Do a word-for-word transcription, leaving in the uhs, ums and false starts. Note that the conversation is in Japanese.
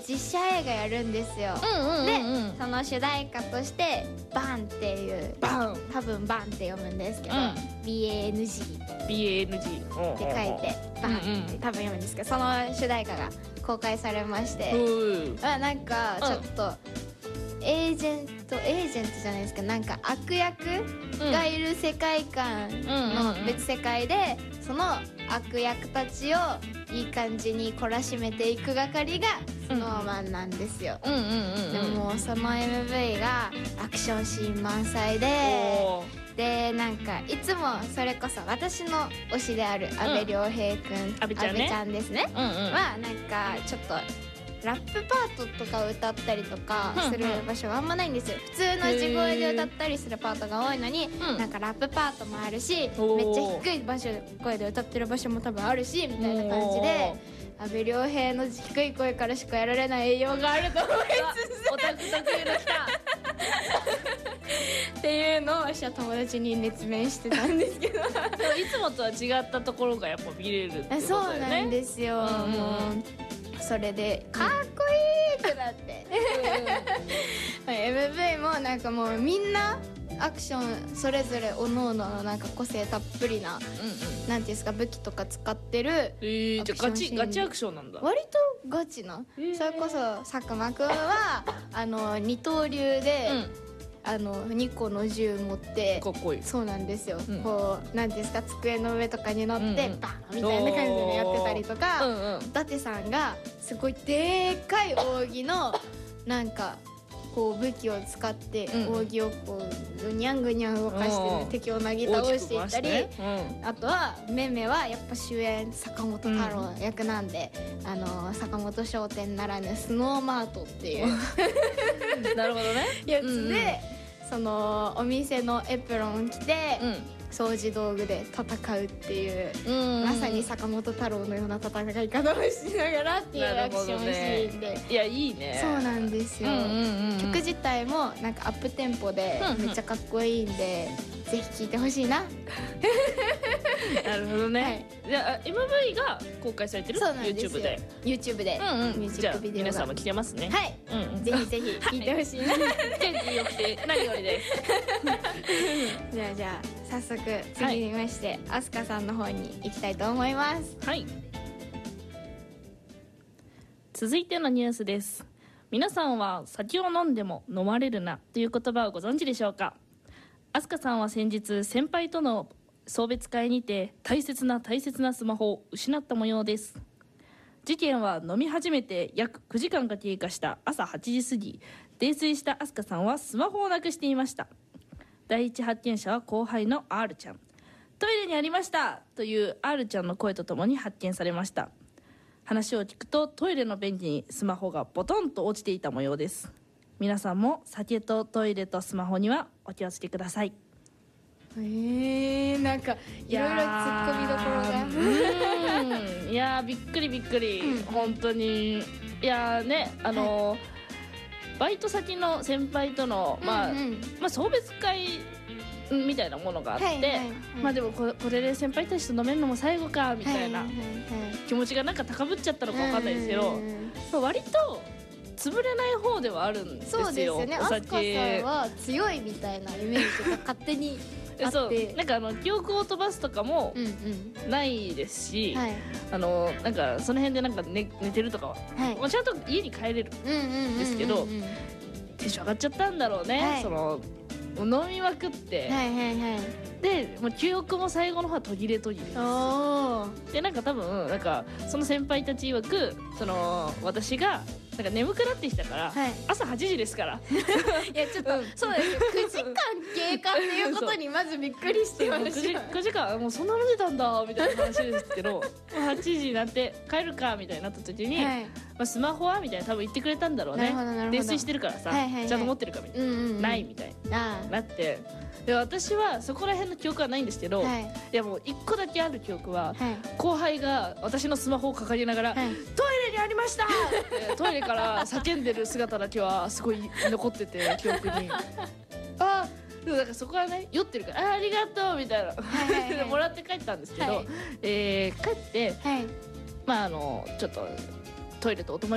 実写映画やるんですよ、 うんうんうんうん、 でその主題歌としてバンっていうバン多分バンって読むんですけど、 うん、 ビーエーエヌジービーエーエヌジーって書いてバンって多分読むんですけど、その主題歌が公開されまして、まあ、なんかちょっとエージェントエージェントじゃないですけど、なんか悪役がいる世界観の別世界で、その悪役たちをいい感じに懲らしめていく係がスノーマンなんですよ。でももうその エムブイ がアクションシーン満載で、でなんかいつもそれこそ私の推しである阿部亮平くん、阿部ちゃんね、阿部ちゃんですね、うんうん、はなんかちょっとラップパートとか歌ったりとかする場所があんまないんですよ。普通の地声で歌ったりするパートが多いのに、うん、なんかラップパートもあるし、めっちゃ低い場所声で歌ってる場所も多分あるしみたいな感じで、阿部亮平の低い声からしかやられない栄養があると思いつつ、 オタク特有のきたっていうのを私は友達に熱弁してたんですけどいつもとは違ったところがやっぱ見れるってことだよね。 そうなんですよ、うんうん、もうそれでかっこいいってなって、うん、エムブイ もなんかもうみんなアクションそれぞれおのおののなんか個性たっぷりな、うんうん、なんていうんですか、武器とか使ってる、 えー、じゃあガチガチアクションなんだ。 割とガチな、えー、それこそ佐久間くんはあの二刀流で、うん、あのにこの銃持ってかっこいい。 そうなんですよ、うん、こうなんていうんですか、机の上とかに乗って、うんうん、バンみたいな感じでやってたりとか、うんうん、伊達さんがすごいでっかい扇のなんかこう武器を使って扇をこうニャングニャン動かして、ね、敵をなぎ倒していったり、ね、うん、あとはめめはやっぱ主演坂本太郎役なんで、うん、あの坂本商店ならぬスノーマートっていうなるほどねやつで、うんうん、そのお店のエプロン着て、うん、掃除道具で戦うっていう、うん、まさに坂本太郎のような戦い方をしながらっていうアクションシーンで、 ね、いやいいね。 そうなんですよ、うんうんうん、曲自体もなんかアップテンポでめっちゃかっこいいんで、うんうん、ぜひ聴いてほしいななるほどね、はい、じゃあ エムブイ が公開されてる YouTube で YouTube で、うんうん、ミュージックビデオが皆さんも来てますね。 はい、うんうん、ぜひぜひ聴いてほしいな天気良くて何よりですじゃあじゃあ早速次にまして、はい、アスカさんの方に行きたいと思います。 はい、続いてのニュースです。皆さんは酒を飲んでも飲まれるなという言葉をご存知でしょうか。アスカさんは先日先輩との送別会にて大切な大切なスマホを失った模様です。事件は飲み始めて約くじかんが経過した朝はちじ過ぎ、泥酔したアスカさんはスマホをなくしていました。第一発見者は後輩の R ちゃん。トイレにありましたという R ちゃんの声とともに発見されました。話を聞くとトイレの便器にスマホがボトンと落ちていた模様です。皆さんも酒とトイレとスマホにはお気をつけください。 えー、なんかいろいろツッコミどころがうんいやーびっくりびっくり、うん、本当に。いやーね、あのーはい、バイト先の先輩との、まあ、うんうん、まあ、送別会みたいなものがあって、はいはいはい、まあでも こ, これで先輩たちと飲めるのも最後かみたいな気持ちがなんか高ぶっちゃったのか分かんないですけど、まあ、割と潰れない方ではあるんですよ。 そうですよね。 お酒アスカさんは強いみたいなイメージが勝手にあってそうなんかあの記憶を飛ばすとかもないですし、うんうん、はい、あのなんかその辺でなんか 寝, 寝てるとかは、はい、まあ、ちゃんと家に帰れるんですけど、テンション上がっちゃったんだろうね、はい、その飲みまくって、はいはいはい、でもう記憶も最後の方は途切れ途切れです。でなんか多分なんかその先輩たち曰くその私がなんか眠くなってきたから、はい、朝はちじですからいやちょっと、うん、そうですよくじかん経過っていうことにまずびっくりしてました。 くじかんもうそんな飲んでたんだみたいな話ですけどはちじになって帰るかみたいになった時に、はい、まあ、スマホはみたいな多分言ってくれたんだろうね。泥酔してるからさ、はいはいはい、ちゃんと持ってるかみたいな、うんうんうん、ないみたいななって、で私はそこら辺の記憶はないんですけど、はい、いやもういっこだけある記憶は、はい、後輩が私のスマホを掲げながら、はい、トイレにありましたってトイレから叫んでる姿だけはすごい残ってて記憶にあでもなんかそこはね酔ってるから あ, ありがとうみたいな、はいはいはい、もらって帰ったんですけど、はい、えー、帰って、はい、まああのちょっとトイレとお友達